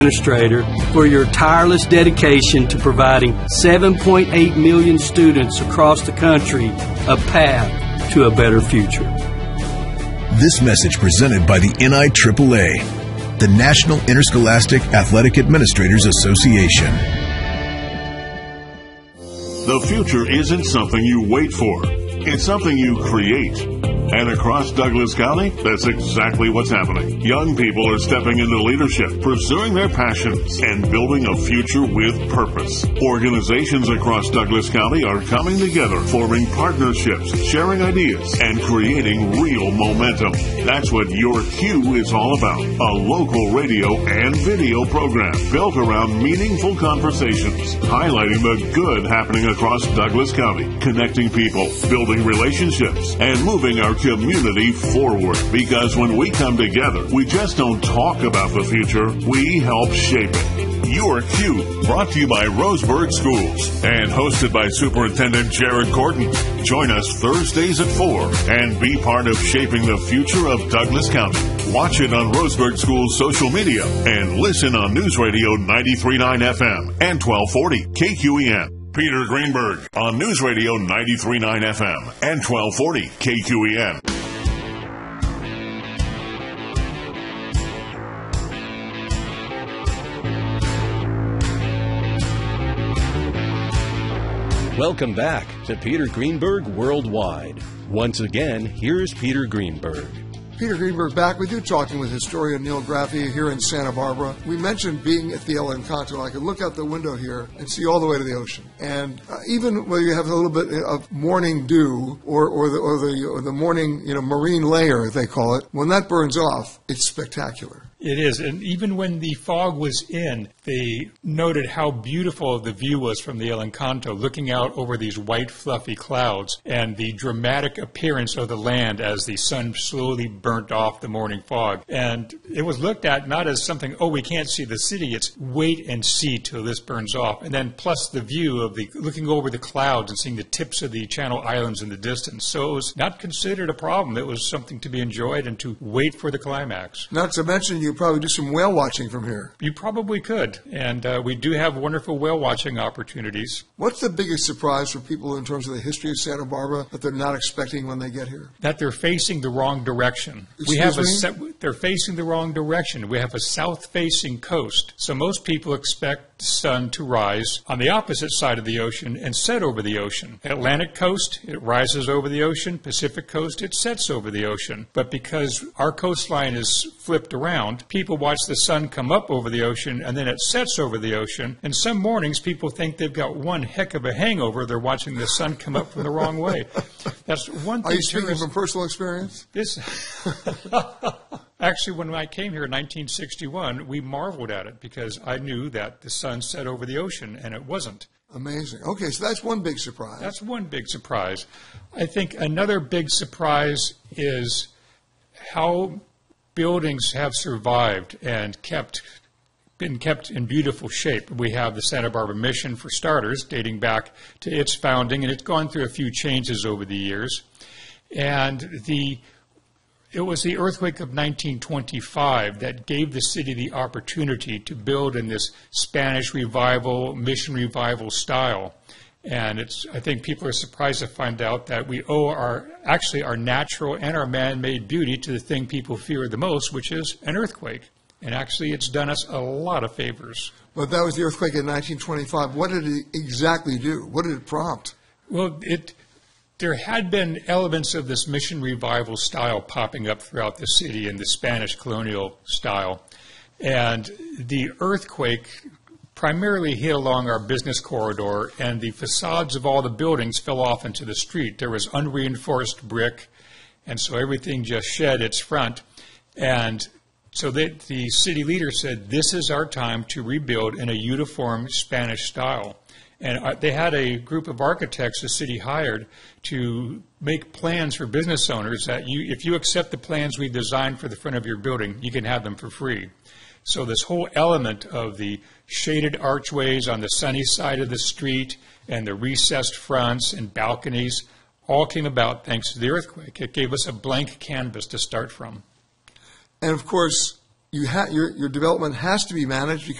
Administrator for your tireless dedication to providing 7.8 million students across the country a path to a better future. This message presented by the NIAAA, the National Interscholastic Athletic Administrators Association. The future isn't something you wait for. It's something you create. And across Douglas County, that's exactly what's happening. Young people are stepping into leadership, pursuing their passions, and building a future with purpose. Organizations across Douglas County are coming together, forming partnerships, sharing ideas, and creating real momentum. That's what Your Q is all about. A local radio and video program built around meaningful conversations, highlighting the good happening across Douglas County, connecting people, building relationships, and moving our community forward. Because when we come together, we just don't talk about the future, we help shape it. Your Q, brought to you by Roseburg Schools and hosted by Superintendent Jared Corden. Join us Thursdays at 4 and be part of shaping the future of Douglas County. Watch it on Roseburg Schools social media and listen on News Radio 93.9 FM and 1240 KQEN. Peter Greenberg on News Radio 93.9 FM and 1240 KQEN. Welcome back to Peter Greenberg Worldwide. Once again, here's Peter Greenberg. Peter Greenberg back with you, talking with historian Neil Graffia here in Santa Barbara. We mentioned being at the El Encanto. I could look out the window here and see all the way to the ocean. And even when you have a little bit of morning dew or the morning marine layer, they call it, when that burns off, it's spectacular. It is, and even when the fog was in, they noted how beautiful the view was from the El Encanto, looking out over these white, fluffy clouds, and the dramatic appearance of the land as the sun slowly burnt off the morning fog. And it was looked at not as something, oh, we can't see the city, it's wait and see till this burns off. And then plus the view of the looking over the clouds and seeing the tips of the Channel Islands in the distance. So it was not considered a problem. It was something to be enjoyed and to wait for the climax. Not to mention you probably do some whale watching from here. You probably could, and we do have wonderful whale watching opportunities. What's the biggest surprise for people in terms of the history of Santa Barbara that they're not expecting when they get here? That they're facing the wrong direction. They're facing the wrong direction. We have a south-facing coast, so most people expect the sun to rise on the opposite side of the ocean and set over the ocean. Atlantic coast, it rises over the ocean. Pacific coast, it sets over the ocean. But because our coastline is flipped around, people watch the sun come up over the ocean and then it sets over the ocean. And some mornings people think they've got one heck of a hangover. They're watching the sun come up from the wrong way. That's one thing. Are you speaking from personal experience? Actually, when I came here in 1961, we marveled at it because I knew that the sun set over the ocean, and it wasn't. Amazing. Okay, so that's one big surprise. That's one big surprise. I think another big surprise is how buildings have survived and been kept in beautiful shape. We have the Santa Barbara Mission, for starters, dating back to its founding, and it's gone through a few changes over the years. And it was the earthquake of 1925 that gave the city the opportunity to build in this Spanish revival, mission revival style. And I think people are surprised to find out that we owe our natural and our man-made beauty to the thing people fear the most, which is an earthquake. And actually, it's done us a lot of favors. But that was the earthquake in 1925. What did it exactly do? What did it prompt? Well, there had been elements of this mission revival style popping up throughout the city in the Spanish colonial style. And the earthquake primarily hit along our business corridor, and the facades of all the buildings fell off into the street. There was unreinforced brick, and so everything just shed its front. And so the city leader said, this is our time to rebuild in a uniform Spanish style. And they had a group of architects the city hired to make plans for business owners that if you accept the plans we designed for the front of your building, you can have them for free. So this whole element of the shaded archways on the sunny side of the street and the recessed fronts and balconies all came about thanks to the earthquake. It gave us a blank canvas to start from. And, of course, your development has to be managed